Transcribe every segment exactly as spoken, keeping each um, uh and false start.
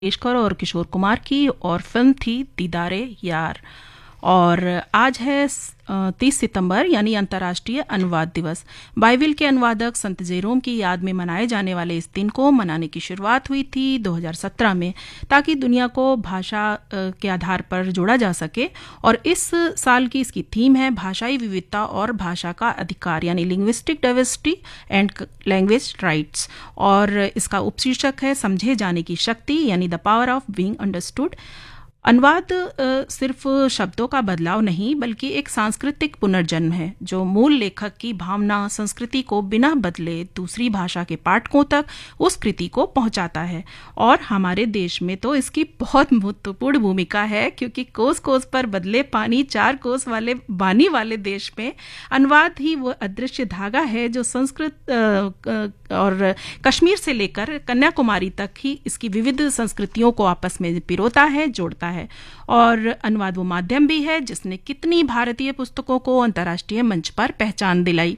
मंगेशकर और किशोर कुमार की, और फिल्म थी दीदारे यार। और आज है तीस सितंबर यानी अंतर्राष्ट्रीय अनुवाद दिवस। बाइबिल के अनुवादक संत जेरोम की याद में मनाए जाने वाले इस दिन को मनाने की शुरुआत हुई थी दो हज़ार सत्रह में, ताकि दुनिया को भाषा के आधार पर जोड़ा जा सके। और इस साल की इसकी थीम है भाषाई विविधता और भाषा का अधिकार, यानी linguistic diversity and language rights. और इसका उपशीर्षक है समझे जाने की शक्ति, यानी the power of being understood. अनुवाद सिर्फ शब्दों का बदलाव नहीं, बल्कि एक सांस्कृतिक पुनर्जन्म है जो मूल लेखक की भावना संस्कृति को बिना बदले दूसरी भाषा के पाठकों तक उस कृति को पहुंचाता है। और हमारे देश में तो इसकी बहुत महत्वपूर्ण भूमिका है, क्योंकि कोस कोस पर बदले पानी चार कोस वाले बानी वाले देश में अनुवाद ही वो अदृश्य धागा है जो संस्कृत और कश्मीर से लेकर कन्याकुमारी तक ही इसकी विविध संस्कृतियों को आपस में पिरोता है, जोड़ता है। और अनुवाद वो माध्यम भी है जिसने कितनी भारतीय पुस्तकों को अंतर्राष्ट्रीय मंच पर पहचान दिलाई।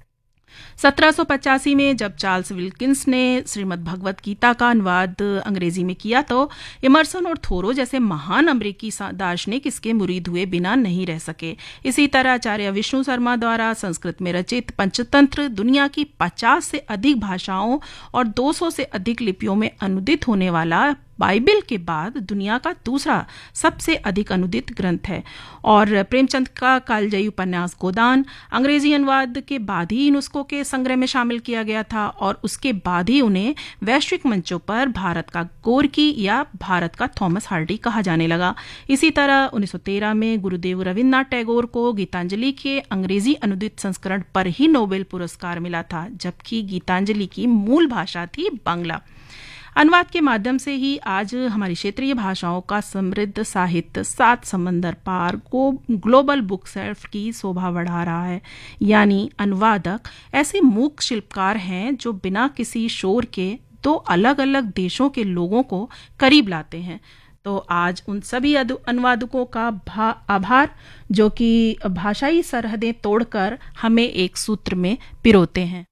सत्रह सौ पचासी में जब चार्ल्स विल्किंस ने श्रीमद् भगवत गीता का अनुवाद अंग्रेजी में किया, तो इमर्सन और थोरो जैसे महान अमेरिकी दार्शनिक इसके मुरीद हुए बिना नहीं रह सके। इसी तरह आचार्य विष्णु शर्मा द्वारा संस्कृत में रचित पंचतंत्र दुनिया की पचास से अधिक भाषाओं और दो सौ से अधिक लिपियों में अनुदित होने वाला बाइबिल के बाद दुनिया का दूसरा सबसे अधिक अनुदित ग्रंथ है। और प्रेमचंद का कालजयी उपन्यास गोदान अंग्रेजी अनुवाद के बाद ही यूनेस्को के संग्रह में शामिल किया गया था, और उसके बाद ही उन्हें वैश्विक मंचों पर भारत का गोर्की या भारत का थॉमस हार्डी कहा जाने लगा। इसी तरह उन्नीस सौ तेरह में गुरुदेव रविन्द्रनाथ टैगोर को गीतांजलि के अंग्रेजी अनुदित संस्करण पर ही नोबेल पुरस्कार मिला था, जबकि गीतांजलि की मूल भाषा थी बांग्ला। अनुवाद के माध्यम से ही आज हमारी क्षेत्रीय भाषाओं का समृद्ध साहित्य सात समंदर पार को ग्लोबल बुक शेल्फ की शोभा बढ़ा रहा है। यानी अनुवादक ऐसे मूक शिल्पकार हैं जो बिना किसी शोर के दो अलग अलग देशों के लोगों को करीब लाते हैं। तो आज उन सभी अनुवादकों का आभार जो कि भाषाई सरहदें तोड़कर हमें एक सूत्र में पिरोते हैं।